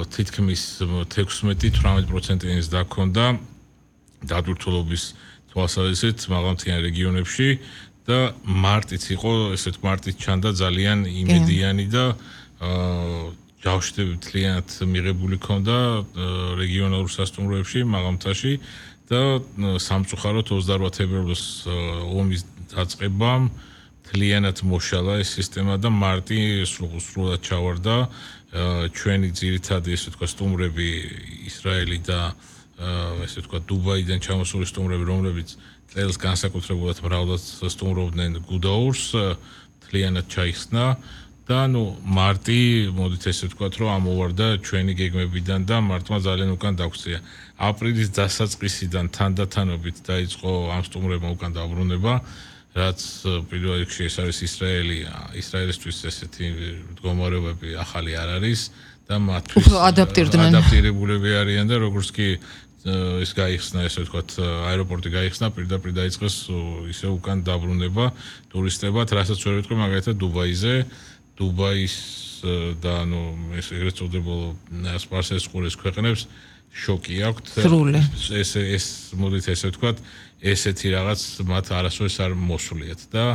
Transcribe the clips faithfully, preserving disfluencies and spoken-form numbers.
თითქმის თექვსმეტი თვრამეტი პროცენტის დაქონდა დატვირთულობის თვალსაზრისით მაღალმთიან რეგიონებში და მარტიც იყო, ესე ვთქვათ, მარტიც ჩანდა ძალიან იმედიანი და ჯავშნები მთლიანად მიღებული ქონდა რეგიონალურ სასტუმროებში, მაღალმთაში და სამწუხაროდ ოცდაორ თებერვალს ომის დაწყებამ მთლიანად მოშალა ეს სისტემა და მარტი სრულად ჩავარდა ჩვენი ძირითადი ესე ვთქვათ სტუმრები ისრაელი და ესე ვთქვათ დუბაიდან ჩამოსული სტუმრები რომლებიც წელს განსაკუთრებულად მრავლად სტუმრობდნენ გუდაურს მთლიანად ჩაიხსნა და ნუ მარტი მოდით ესე ვთქვათ რომ ამოვარდა ჩვენი გეგმებიდან და მარტმა ძალიან უკან დაგვწია აპრილის დასაწყისიდან თანდათანობით დაიწყო ამ სტუმრებმა უკან დაბრუნება რაც პირველ რიგში ეს არის ისრაელი ისრაელისთვის ესეთი მდგომარეობები ახალი არ არის და მათთვის ადაპტირებულები არიან და როგორც კი ეს გაიხსნა ესე ვთქვათ აეროპორტი გაიხსნა პირდაპირ დაიწყეს ისე უკან დაბრუნება ტურისტებად რასაც ვერ ვიტყვი მაგალითად დუბაიზე დუბაის და ნუ ეს ეგრეთ წოდებულ სპარსეთის ყურის ქვეყნებს შოკი აქვთ ეს ეს მოდით ესე ვთქვათ ესეთი რაღაც მათ არასოდეს არ მოსულიათ და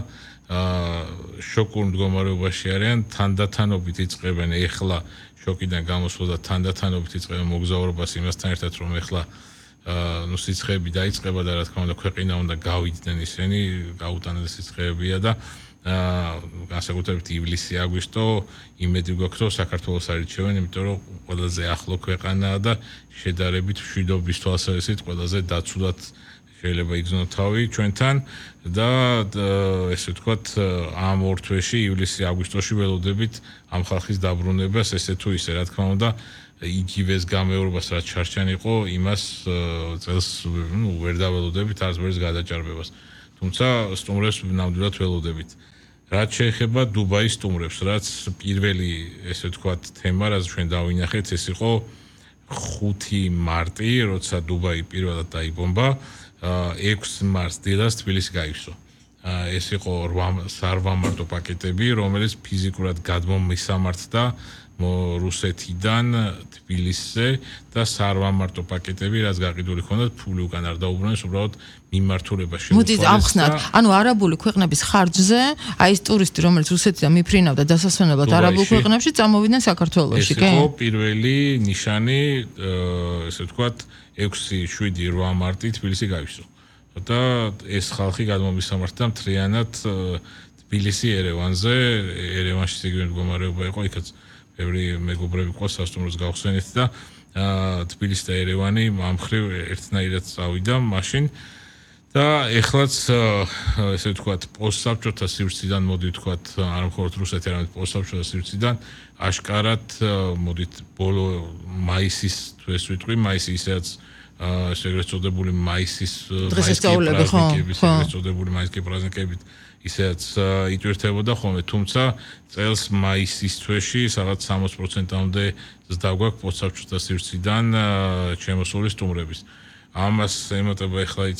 შოკურ მდგომარეობაში არიან თანდათანობით იწყებენ ეხლა შოკიდან გამოსვლა და თანდათანობით იწყებენ მოგზაურობას იმასთან ერთად რომ ეხლა ნუ სიცხეები დაიწყება და რა თქმა უნდა ქვეყანა უნდა გავიდნენ ისინი გაუტანენ სიცხეებია და განსაკუთრებით ივლისი აგვისტო იმედი გვაქვს რომ საქართველოს არიჩევენ იმიტომ რომ ყველაზე ახლო ქვეყანაა და შედარებით მშვიდობის თვალსაზრისით ყველაზე დაცულად შეიძლება იგზნო თავი ჩვენთან და ესე ვთქვათ ამ ორ თვეში ივლისი აგვისტოში ველოდებით ამ ხალხის დაბრუნებას ესე თუ ისე რა თქმა უნდა იგივეს გამეორებას რაც ჩარჩენ იყო იმას წელს ნუ ვერ დაველოდებით არც ვერს გადაჭარბებას თუმცა სტუმრებს ნამდვილად ველოდებით რაც შეეხება დუბაის სტუმრებს რაც პირველი ესე ვთქვათ თემა რაც ჩვენ დავინახეთ ეს იყო ხუთი მარტი როცა დუბაი პირველად დაიბომბა ექვსი მარტს დილას თბილისი გაივსო ეს იყო რვა მარტო პაკეტები რომელიც ფიზიკურად გადმომისამართდა რუსეთიდან თბილისზე და სარვა მარტო პაკეტები რაც გაყიდული ჰქონდათ ფული უკან არ დაუბრუნეს უბრალოდ მიმართულება შეუძლია მოდი ამხსნათ ანუ არაბული ქვეყნების ხარჯზე აი ეს ტურისტი რომელიც რუსეთიდან მიფრინავდა დასასვენებლად არაბულ ქვეყნებში წამოვიდნენ საქართველოში კი ეს იყო პირველი ნიშანი ესე ვთქვათ ექვსი შვიდი რვა მარტი თბილისი გაივსო და ეს ხალხი გადმომისამართდა მთლიანად თბილისი ერევანზე ერევანში სიგრე მდგომარეობა იყო იქაც ბევრი მეგობრები ყავს სასტუმროს გავხსენეთ და თბილისი და ერევანი ამ მხრივ ერთნაირად წავიდა მაშინ და ეხლაც ესე ვთქვათ პოსტსაბჭოთა სივრციდან მოდი ვთქვათ არ მხოლოდ რუსეთი არამედ პოსტსაბჭოთა სივრციდან აშკარად მოდით ბოლო მაისის თუ ეს ვიტყვი მაისი ისაც ეს ეგრეთ წოდებული მაისის დღესასწაულები ხო ეგრეთ წოდებული მაისკი პრაზნიკებით ისეც იტვირთებოდა ხოლმე თუმცა წელს მაისის თვეში სადღაც სამოცი პროცენტამდე ზრდა გვაქვს პოსტსაბჭოთა სივრციდან შემოსული სტუმრების ამას ემატება ეხლა